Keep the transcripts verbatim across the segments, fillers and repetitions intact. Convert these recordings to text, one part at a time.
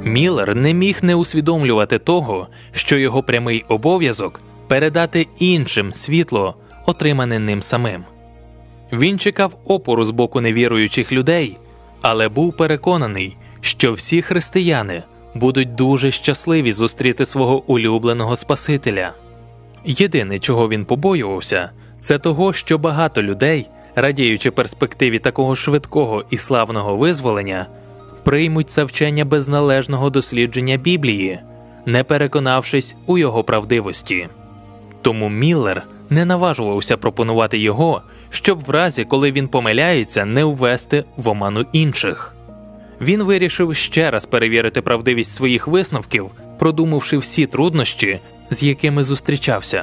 Міллер не міг не усвідомлювати того, що його прямий обов'язок – передати іншим світло, отримане ним самим. Він чекав опору з боку невіруючих людей, але був переконаний, що всі християни будуть дуже щасливі зустріти свого улюбленого Спасителя. Єдине, чого він побоювався, це того, що багато людей, радіючи перспективі такого швидкого і славного визволення, приймуть це вчення без належного дослідження Біблії, не переконавшись у його правдивості. Тому Міллер не наважувався пропонувати його, щоб в разі, коли він помиляється, не ввести в оману інших. Він вирішив ще раз перевірити правдивість своїх висновків, продумавши всі труднощі, з якими зустрічався.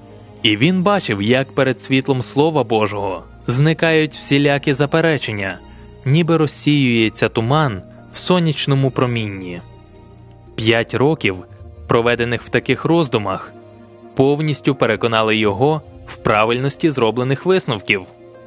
І він бачив, як перед світлом Слова Божого зникають всілякі заперечення, ніби розсіюється туман в сонячному промінні. П'ять років, проведених в таких роздумах, повністю переконали його в правильності зроблених висновків.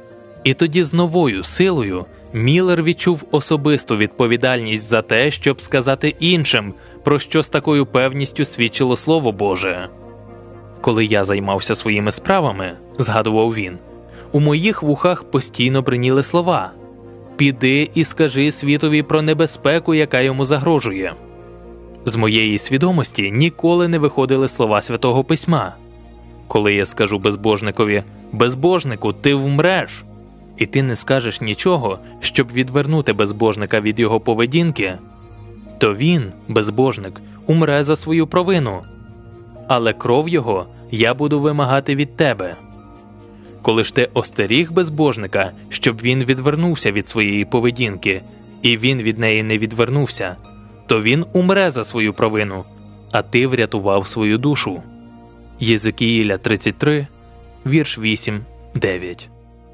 І тоді з новою силою Міллер відчув особисту відповідальність за те, щоб сказати іншим, про що з такою певністю свідчило Слово Боже. «Коли я займався своїми справами, – згадував він, – у моїх вухах постійно бриніли слова: «Піди і скажи світові про небезпеку, яка йому загрожує». З моєї свідомості ніколи не виходили слова Святого Письма. Коли я скажу безбожникові: «Безбожнику, ти вмреш», і ти не скажеш нічого, щоб відвернути безбожника від його поведінки, то він, безбожник, умре за свою провину, але кров його я буду вимагати від тебе. Коли ж ти остеріг безбожника, щоб він відвернувся від своєї поведінки, і він від неї не відвернувся, то він умре за свою провину, а ти врятував свою душу. Єзекіїля тридцять три, вірш вісім дев'ять.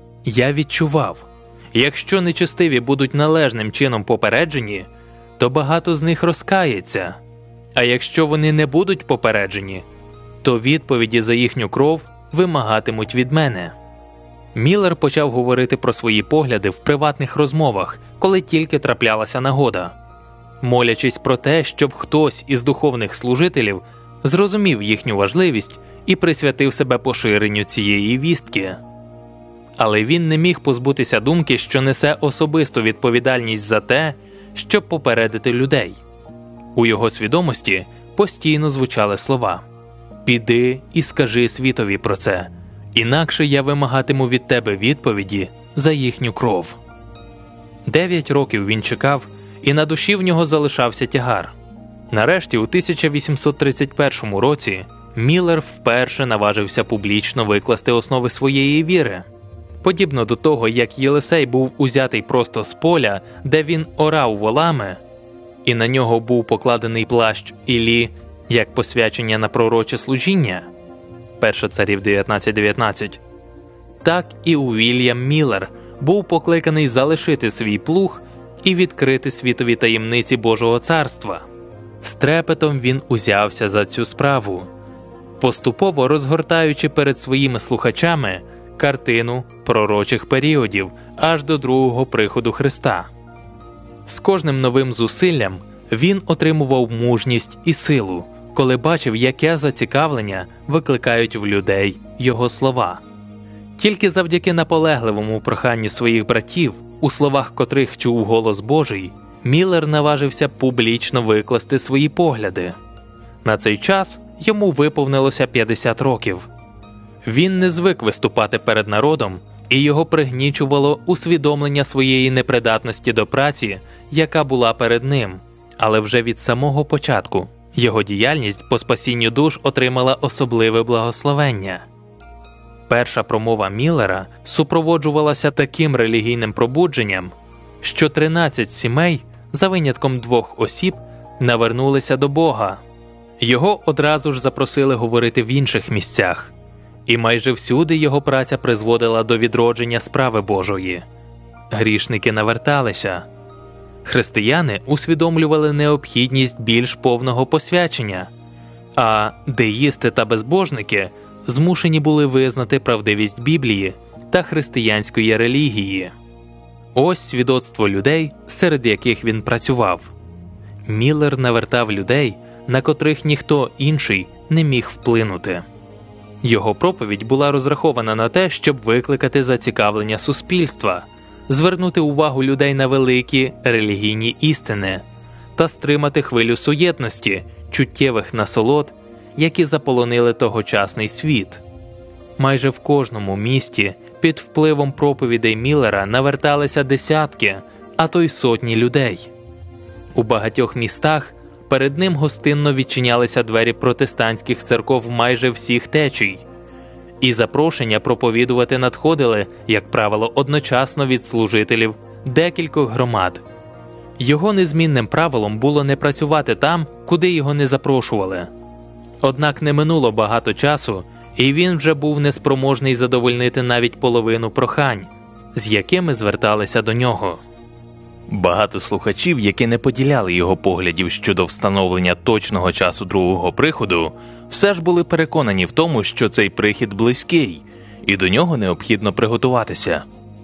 Я відчував, якщо нечестиві будуть належним чином попереджені, то багато з них розкається, а якщо вони не будуть попереджені, то відповіді за їхню кров вимагатимуть від мене. Міллер почав говорити про свої погляди в приватних розмовах, коли тільки траплялася нагода, молячись про те, щоб хтось із духовних служителів зрозумів їхню важливість і присвятив себе поширенню цієї вістки. Але він не міг позбутися думки, що несе особисту відповідальність за те, щоб попередити людей. У його свідомості постійно звучали слова: «Піди і скажи світові про це, інакше я вимагатиму від тебе відповіді за їхню кров». Дев'ять років він чекав, і на душі в нього залишався тягар. Нарешті, у тисяча вісімсот тридцять першому році, Міллер вперше наважився публічно викласти основи своєї віри. Подібно до того, як Єлисей був узятий просто з поля, де він орав волами, і на нього був покладений плащ Іллі як посвячення на пророче служіння, Перша Царів дев'ятнадцять дев'ятнадцять, так і Уільям Міллер був покликаний залишити свій плуг і відкрити світові таємниці Божого царства. З трепетом він узявся за цю справу, поступово розгортаючи перед своїми слухачами картину пророчих періодів аж до другого приходу Христа. З кожним новим зусиллям він отримував мужність і силу, коли бачив, яке зацікавлення викликають в людей його слова. Тільки завдяки наполегливому проханню своїх братів, у словах котрих чув голос Божий, Міллер наважився публічно викласти свої погляди. На цей час йому виповнилося п'ятдесят років. Він не звик виступати перед народом, і його пригнічувало усвідомлення своєї непридатності до праці, яка була перед ним. Але вже від самого початку його діяльність по спасінню душ отримала особливе благословення. Перша промова Міллера супроводжувалася таким релігійним пробудженням, що тринадцять сімей, за винятком двох осіб, навернулися до Бога. Його одразу ж запросили говорити в інших місцях, і майже всюди його праця призводила до відродження справи Божої. Грішники наверталися. Християни усвідомлювали необхідність більш повного посвячення, а деїсти та безбожники змушені були визнати правдивість Біблії та християнської релігії. Ось свідоцтво людей, серед яких він працював. Міллер навертав людей, на котрих ніхто інший не міг вплинути. Його проповідь була розрахована на те, щоб викликати зацікавлення суспільства, звернути увагу людей на великі релігійні істини та стримати хвилю суєтності, чуттєвих насолод, які заполонили тогочасний світ. Майже в кожному місті під впливом проповідей Міллера наверталися десятки, а то й сотні людей. У багатьох містах перед ним гостинно відчинялися двері протестантських церков майже всіх течій, і запрошення проповідувати надходили, як правило, одночасно від служителів декількох громад. Його незмінним правилом було не працювати там, куди його не запрошували. Однак не минуло багато часу, і він вже був неспроможний задовольнити навіть половину прохань, з якими зверталися до нього. Багато слухачів, які не поділяли його поглядів щодо встановлення точного часу другого приходу, все ж були переконані в тому, що цей прихід близький, і до нього необхідно приготуватися.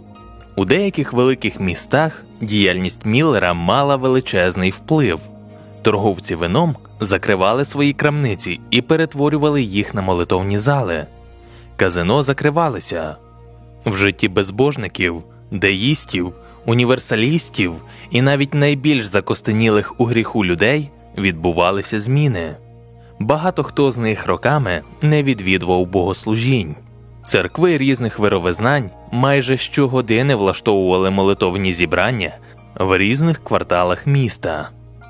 У деяких великих містах діяльність Міллера мала величезний вплив. Торговці вином закривали свої крамниці і перетворювали їх на молитовні зали. Казино закривалися. В житті безбожників, деїстів, універсалістів і навіть найбільш закостенілих у гріху людей відбувалися зміни. Багато хто з них роками не відвідував богослужінь. Церкви різних віровизнань майже щогодини влаштовували молитовні зібрання в різних кварталах міста.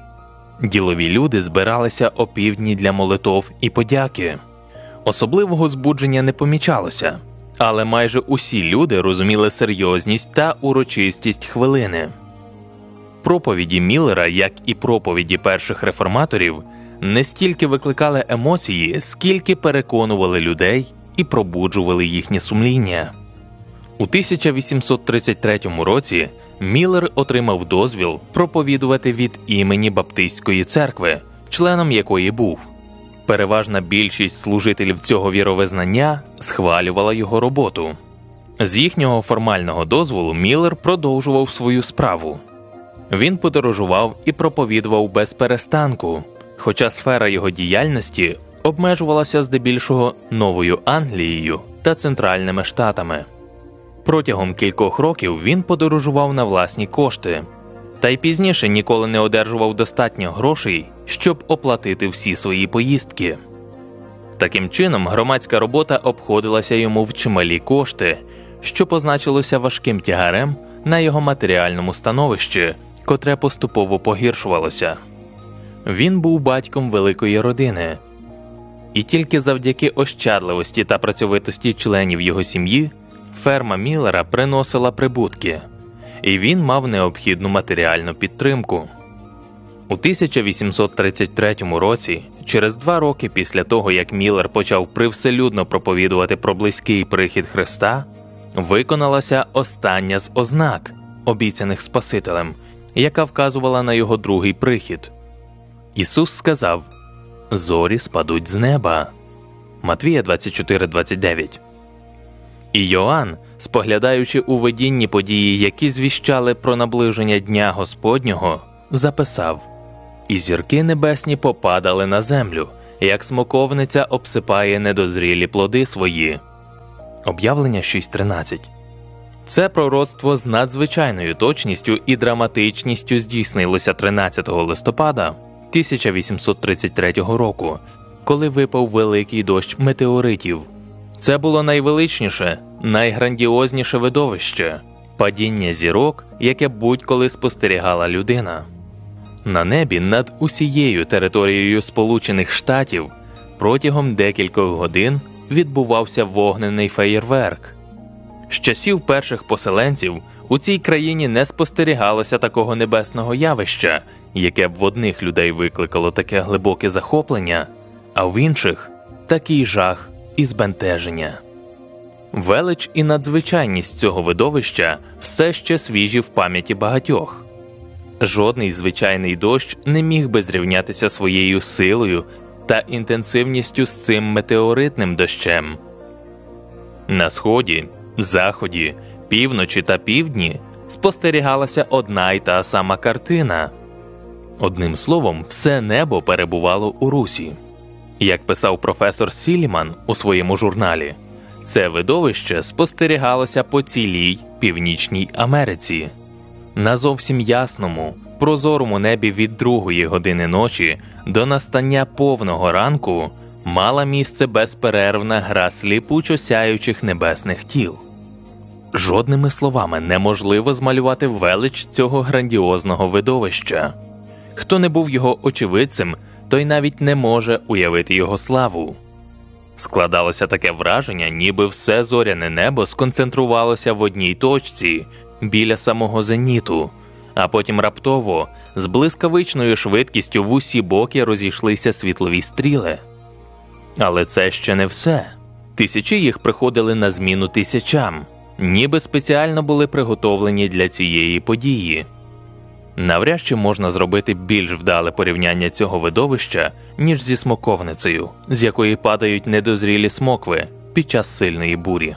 Ділові люди збиралися опівдні для молитов і подяки. Особливого збудження не помічалося, але майже усі люди розуміли серйозність та урочистість хвилини. Проповіді Міллера, як і проповіді перших реформаторів, не стільки викликали емоції, скільки переконували людей і пробуджували їхнє сумління. У тисяча вісімсот тридцять третьому році Міллер отримав дозвіл проповідувати від імені Баптистської церкви, членом якої був. Переважна більшість служителів цього віровизнання схвалювала його роботу. З їхнього формального дозволу Міллер продовжував свою справу. Він подорожував і проповідував без перестанку, хоча сфера його діяльності обмежувалася здебільшого Новою Англією та Центральними Штатами. Протягом кількох років він подорожував на власні кошти, та й пізніше ніколи не одержував достатньо грошей, щоб оплатити всі свої поїздки. Таким чином, громадська робота обходилася йому в чималі кошти, що позначилося важким тягарем на його матеріальному становищі, котре поступово погіршувалося. Він був батьком великої родини, і тільки завдяки ощадливості та працьовитості членів його сім'ї ферма Міллера приносила прибутки, і він мав необхідну матеріальну підтримку. У тисяча вісімсот тридцять третьому році, через два роки після того, як Міллер почав привселюдно проповідувати про близький прихід Христа, виконалася остання з ознак, обіцяних Спасителем, яка вказувала на його другий прихід. Ісус сказав: «Зорі спадуть з неба» Матвія двадцять чотири двадцять дев'ять. І Йоанн, споглядаючи у видінні події, які звіщали про наближення Дня Господнього, записав: «І зірки небесні попадали на землю, як смоковниця обсипає недозрілі плоди свої». Об'явлення шість тринадцять. Це пророцтво з надзвичайною точністю і драматичністю здійснилося тринадцятого листопада тисяча вісімсот тридцять третього року, коли випав великий дощ метеоритів. Це було найвеличніше, найграндіозніше видовище – падіння зірок, яке будь-коли спостерігала людина. На небі над усією територією Сполучених Штатів протягом декількох годин відбувався вогненний феєрверк. З часів перших поселенців у цій країні не спостерігалося такого небесного явища, яке б в одних людей викликало таке глибоке захоплення, а в інших – такий жах і збентеження. Велич і надзвичайність цього видовища все ще свіжі в пам'яті багатьох. Жодний звичайний дощ не міг би зрівнятися своєю силою та інтенсивністю з цим метеоритним дощем. На сході, заході, півночі та півдні спостерігалася одна й та сама картина. Одним словом, все небо перебувало у русі. Як писав професор Сіліман у своєму журналі, це видовище спостерігалося по цілій Північній Америці. На зовсім ясному, прозорому небі від другої години ночі до настання повного ранку мала місце безперервна гра сліпучо сяючих небесних тіл. Жодними словами неможливо змалювати велич цього грандіозного видовища. Хто не був його очевидцем, той навіть не може уявити його славу. Складалося таке враження, ніби все зоряне небо сконцентрувалося в одній точці, біля самого зеніту, а потім раптово, з блискавичною швидкістю в усі боки розійшлися світлові стріли. Але це ще не все. Тисячі їх приходили на зміну тисячам, ніби спеціально були приготовлені для цієї події. Навряд чи можна зробити більш вдале порівняння цього видовища, ніж зі смоковницею, з якої падають недозрілі смокви під час сильної бурі.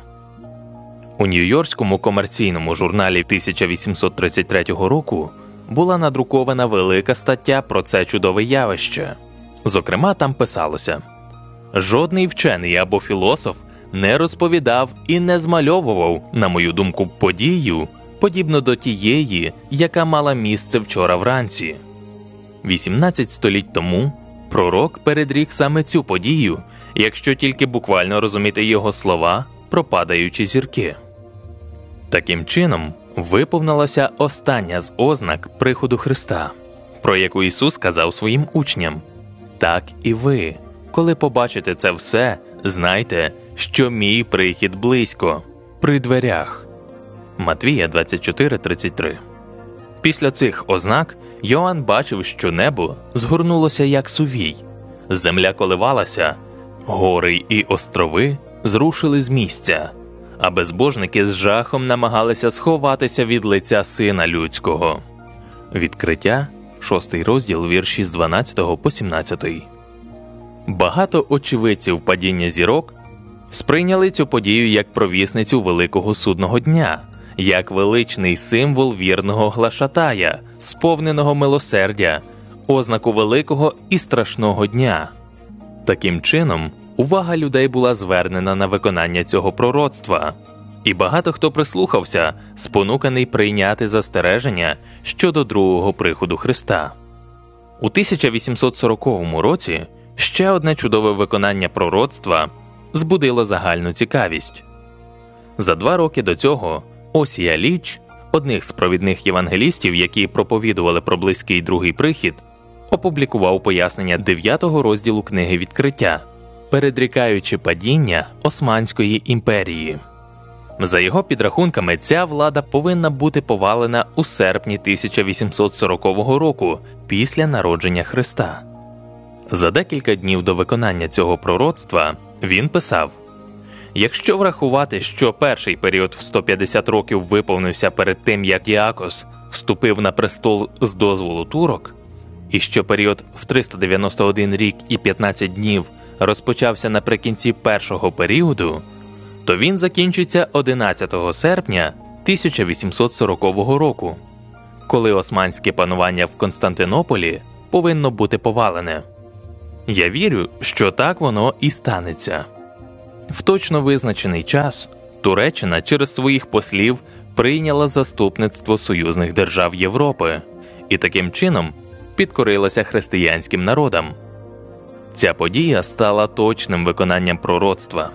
У Нью-Йоркському комерційному журналі тисяча вісімсот тридцять третього року була надрукована велика стаття про це чудове явище. Зокрема, там писалося: «Жодний вчений або філософ не розповідав і не змальовував, на мою думку, подію, подібно до тієї, яка мала місце вчора вранці». вісімнадцять століть тому пророк передрік саме цю подію, якщо тільки буквально розуміти його слова про падаючі зірки. Таким чином, виповнилася остання з ознак приходу Христа, про яку Ісус сказав своїм учням: «Так і ви, коли побачите це все, знайте, що мій прихід близько, при дверях». Матвія двадцять чотири тридцять три. Після цих ознак Йоанн бачив, що небо згорнулося як сувій, земля коливалася, гори і острови зрушили з місця, а безбожники з жахом намагалися сховатися від лиця Сина Людського. Відкриття, шостий розділ, вірші з дванадцятого по сімнадцятий. Багато очевидців падіння зірок сприйняли цю подію як провісницю Великого судного дня, як величний символ вірного глашатая, сповненого милосердя, ознаку великого і страшного дня. Таким чином, увага людей була звернена на виконання цього пророцтва, і багато хто прислухався, спонуканий прийняти застереження щодо другого приходу Христа. У тисяча вісімсот сороковому році ще одне чудове виконання пророцтва збудило загальну цікавість. За два роки до цього Осія Ліч, одних з провідних євангелістів, які проповідували про близький другий прихід, опублікував пояснення дев'ятого розділу книги «Відкриття», передрікаючи падіння Османської імперії. За його підрахунками, ця влада повинна бути повалена у серпні тисяча вісімсот сорокового року, після народження Христа. За декілька днів до виконання цього пророцтва він писав: «Якщо врахувати, що перший період в сто п'ятдесят років виповнився перед тим, як Іакос вступив на престол з дозволу турок, і що період в триста дев'яносто один рік і п'ятнадцять днів розпочався наприкінці першого періоду, то він закінчиться одинадцятого серпня тисяча вісімсот сорокового року, коли османське панування в Константинополі повинно бути повалене. Я вірю, що так воно і станеться». В точно визначений час Туреччина через своїх послів прийняла заступництво союзних держав Європи і таким чином підкорилася християнським народам. Ця подія стала точним виконанням пророцтва.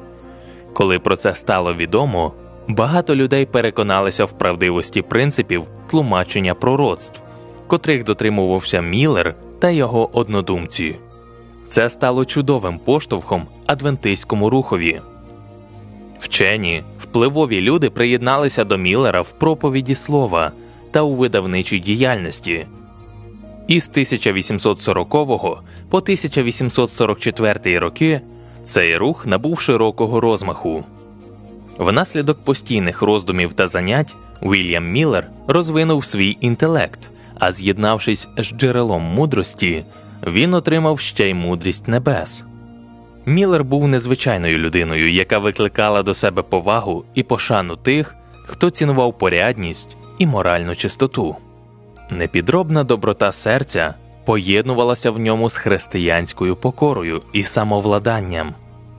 Коли про це стало відомо, багато людей переконалися в правдивості принципів тлумачення пророцтв, котрих дотримувався Міллер та його однодумці. Це стало чудовим поштовхом адвентистському рухові. Вчені, впливові люди приєдналися до Міллера в проповіді слова та у видавничій діяльності. І з тисяча вісімсот сорокового по тисяча вісімсот сорок четвертий роки цей рух набув широкого розмаху. Внаслідок постійних роздумів та занять Вільям Міллер розвинув свій інтелект, а з'єднавшись з джерелом мудрості, він отримав ще й мудрість небес. Міллер був незвичайною людиною, яка викликала до себе повагу і пошану тих, хто цінував порядність і моральну чистоту. Непідробна доброта серця поєднувалася в ньому з християнською покорою і самовладанням.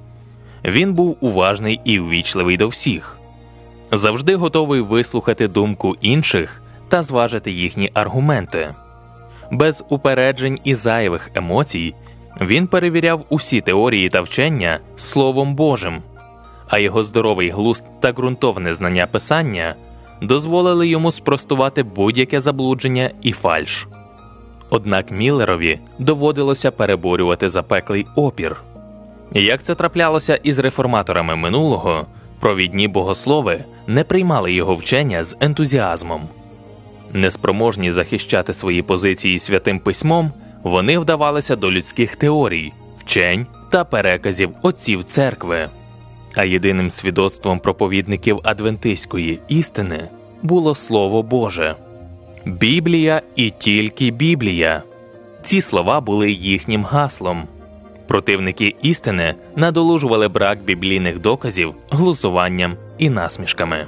Він був уважний і ввічливий до всіх, завжди готовий вислухати думку інших та зважити їхні аргументи. Без упереджень і зайвих емоцій він перевіряв усі теорії та вчення Словом Божим, а його здоровий глузд та ґрунтовне знання Писання дозволили йому спростувати будь-яке заблудження і фальш. Однак Міллерові доводилося переборювати запеклий опір. Як це траплялося із реформаторами минулого, провідні богослови не приймали його вчення з ентузіазмом. Неспроможні захищати свої позиції святим письмом, вони вдавалися до людських теорій, вчень та переказів отців церкви. А єдиним свідоцтвом проповідників адвентистської істини було Слово Боже. Біблія і тільки Біблія. Ці слова були їхнім гаслом. Противники істини надолужували брак біблійних доказів глузуванням і насмішками.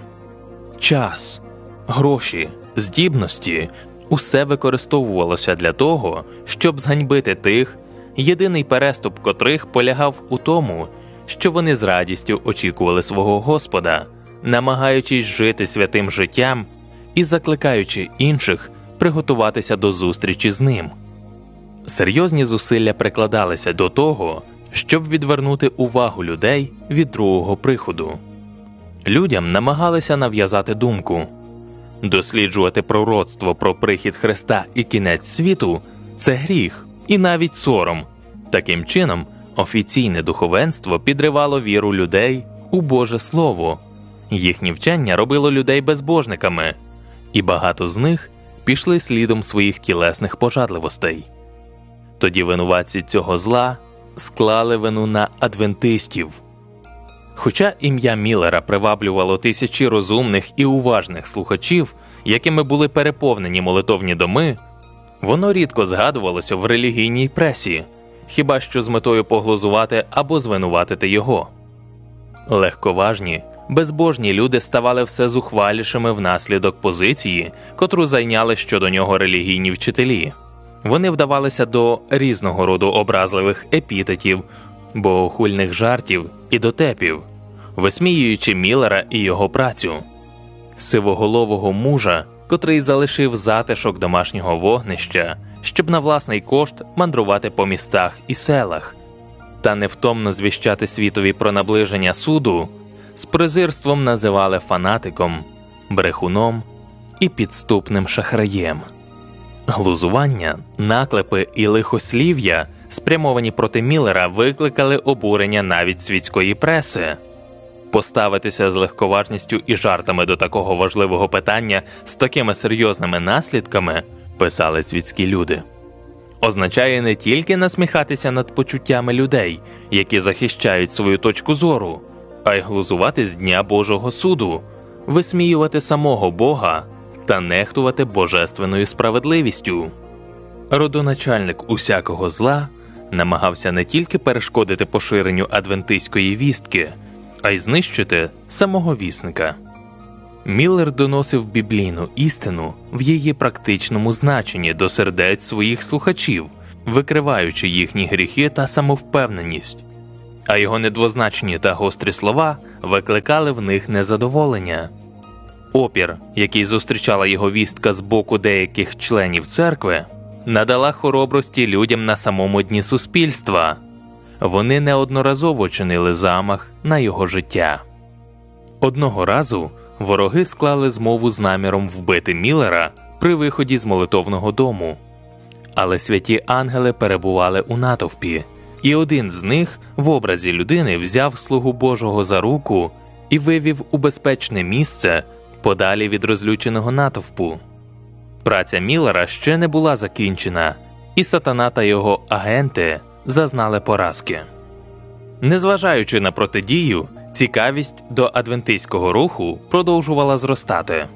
Час, гроші, здібності – усе використовувалося для того, щоб зганьбити тих, єдиний переступ котрих полягав у тому, що вони з радістю очікували свого Господа, намагаючись жити святим життям і закликаючи інших приготуватися до зустрічі з ним. Серйозні зусилля прикладалися до того, щоб відвернути увагу людей від другого приходу. Людям намагалися нав'язати думку: досліджувати пророцтво про прихід Христа і кінець світу – це гріх і навіть сором. Таким чином, офіційне духовенство підривало віру людей у Боже Слово. Їхнє вчення робило людей безбожниками, і багато з них пішли слідом своїх тілесних пожадливостей. Тоді винуватці цього зла склали вину на адвентистів. Хоча ім'я Міллера приваблювало тисячі розумних і уважних слухачів, якими були переповнені молитовні доми, воно рідко згадувалося в релігійній пресі, хіба що з метою поглузувати або звинуватити його. Легковажні, безбожні люди ставали все зухвалішими внаслідок позиції, котру зайняли щодо нього релігійні вчителі. Вони вдавалися до різного роду образливих епітетів, богохульних жартів і дотепів, висміюючи Міллера і його працю. Сивоголового мужа, котрий залишив затишок домашнього вогнища, щоб на власний кошт мандрувати по містах і селах, та невтомно звіщати світові про наближення суду, з презирством називали фанатиком, брехуном і підступним шахраєм. Глузування, наклепи і лихослів'я, спрямовані проти Міллера, викликали обурення навіть світської преси. Поставитися з легковажністю і жартами до такого важливого питання з такими серйозними наслідками, писали світські люди, означає не тільки насміхатися над почуттями людей, які захищають свою точку зору, а й глузувати з Дня Божого суду, висміювати самого Бога та нехтувати божественною справедливістю. Родоначальник усякого зла намагався не тільки перешкодити поширенню адвентистської вістки, а й знищити самого вісника. Міллер доносив біблійну істину в її практичному значенні до сердець своїх слухачів, викриваючи їхні гріхи та самовпевненість, а його недвозначні та гострі слова викликали в них незадоволення. Опір, який зустрічала його вістка з боку деяких членів церкви, надала хоробрості людям на самому дні суспільства. Вони неодноразово чинили замах на його життя. Одного разу вороги склали змову з наміром вбити Міллера при виході з молитовного дому. Але святі ангели перебували у натовпі, і один з них в образі людини взяв слугу Божого за руку і вивів у безпечне місце подалі від розлюченого натовпу. Праця Міллера ще не була закінчена, і сатана та його агенти зазнали поразки. Незважаючи на протидію, цікавість до адвентистського руху продовжувала зростати.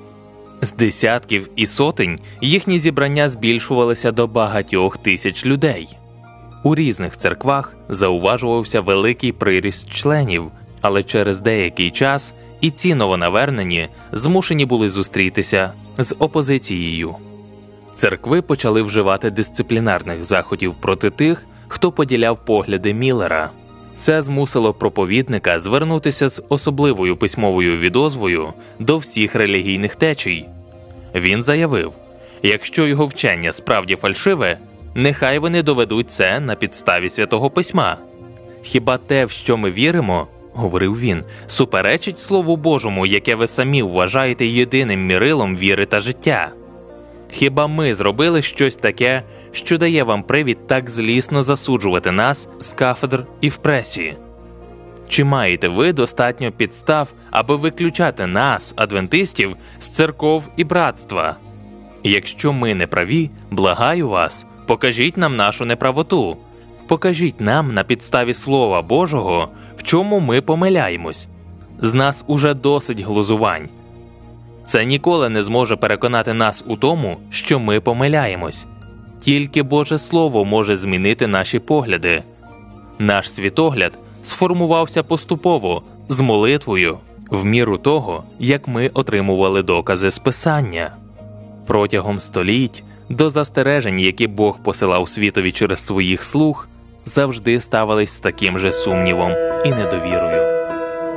З десятків і сотень їхні зібрання збільшувалися до багатьох тисяч людей. У різних церквах зауважувався великий приріст членів, але через деякий час і ці новонавернені змушені були зустрітися з опозицією. Церкви почали вживати дисциплінарних заходів проти тих, хто поділяв погляди Міллера. Це змусило проповідника звернутися з особливою письмовою відозвою до всіх релігійних течій. Він заявив, якщо його вчення справді фальшиве, нехай вони доведуть це на підставі Святого Письма. Хіба те, в що ми віримо, говорив він, суперечить Слову Божому, яке ви самі вважаєте єдиним мірилом віри та життя? Хіба ми зробили щось таке, що дає вам привід так злісно засуджувати нас з кафедр і в пресі? Чи маєте ви достатньо підстав, аби виключати нас, адвентистів, з церков і братства? Якщо ми не праві, благаю вас, покажіть нам нашу неправоту. Покажіть нам на підставі Слова Божого, в чому ми помиляємось. З нас уже досить глузувань. Це ніколи не зможе переконати нас у тому, що ми помиляємось. Тільки Боже Слово може змінити наші погляди. Наш світогляд сформувався поступово, з молитвою, в міру того, як ми отримували докази з Писання. Протягом століть до застережень, які Бог посилав світові через своїх слуг, завжди ставились з таким же сумнівом і недовірою.